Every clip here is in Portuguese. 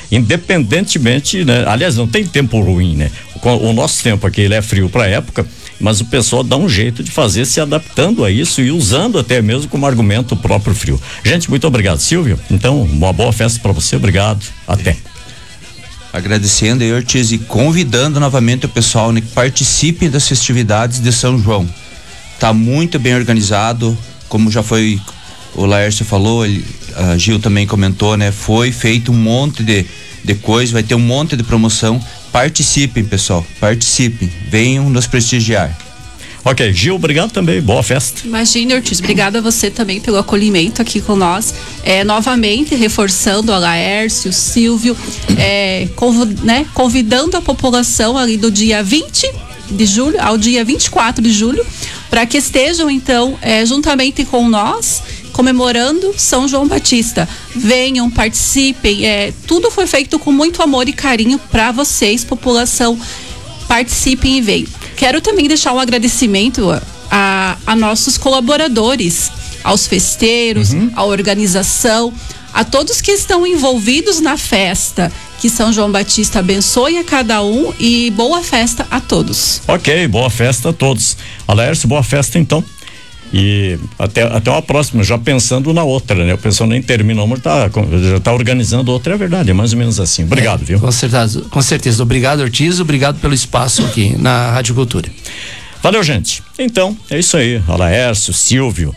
independentemente, né? Aliás, não tem tempo ruim, né? O nosso tempo aqui, ele é frio pra época, mas o pessoal dá um jeito de fazer, se adaptando a isso e usando até mesmo como argumento o próprio frio. Gente, muito obrigado, Silvio. Então, uma boa festa para você, obrigado, até. Agradecendo aí, Ortiz, e convidando novamente o pessoal, né, que participem das festividades de São João. Tá muito bem organizado, como já foi, o Laércio falou, a Gil também comentou, né? Foi feito um monte de coisa, vai ter um monte de promoção. Participem, pessoal, participem, venham nos prestigiar. Ok, Gil, obrigado também, boa festa. Imagina, Ortiz, obrigada a você também pelo acolhimento aqui com nós, novamente reforçando a Laércio, Silvio, convidando a população ali do dia 20 de julho ao dia 24 de julho, para que estejam então juntamente com nós, comemorando São João Batista. Venham, participem, tudo foi feito com muito amor e carinho para vocês, população, participem e venham. Quero também deixar um agradecimento a nossos colaboradores, aos festeiros, à organização, a todos que estão envolvidos na festa. Que São João Batista abençoe a cada um e boa festa a todos. Ok, boa festa a todos. Laércio, boa festa então. E até uma próxima, já pensando na outra, né? O pessoal nem terminou, mas já tá organizando outra, é verdade, é mais ou menos assim. Obrigado, viu? Com certeza. Obrigado, Ortiz, obrigado pelo espaço aqui na Rádio Cultura. Valeu, gente. Então, é isso aí. Laércio, Silvio,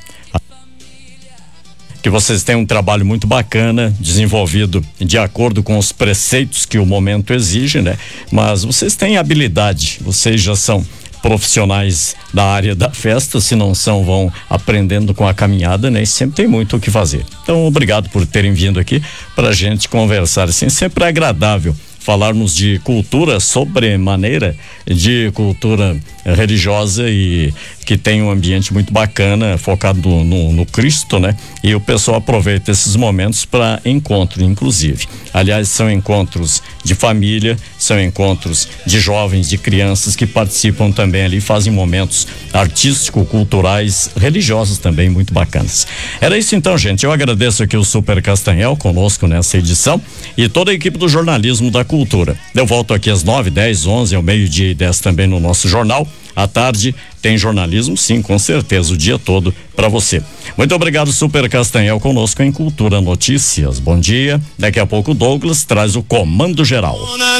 que vocês têm um trabalho muito bacana, desenvolvido de acordo com os preceitos que o momento exige, né? Mas vocês têm habilidade, vocês já são profissionais da área da festa, se não são, vão aprendendo com a caminhada, né? E sempre tem muito o que fazer. Então, obrigado por terem vindo aqui pra gente conversar, assim, sempre é agradável falarmos de cultura, sobremaneira de cultura religiosa e que tem um ambiente muito bacana, focado no Cristo, né? E o pessoal aproveita esses momentos para encontro, inclusive. Aliás, são encontros de família, são encontros de jovens, de crianças que participam também ali, fazem momentos artístico-culturais, religiosos também muito bacanas. Era isso então, gente. Eu agradeço aqui o Super Castanhel conosco nessa edição e toda a equipe do jornalismo da cultura. Eu volto aqui às 9, 10, 11, ao meio-dia e 10 também no nosso jornal. À tarde tem jornalismo, sim, com certeza, o dia todo para você. Muito obrigado, Super Castanhel, conosco em Cultura Notícias. Bom dia. Daqui a pouco o Douglas traz o Comando Geral.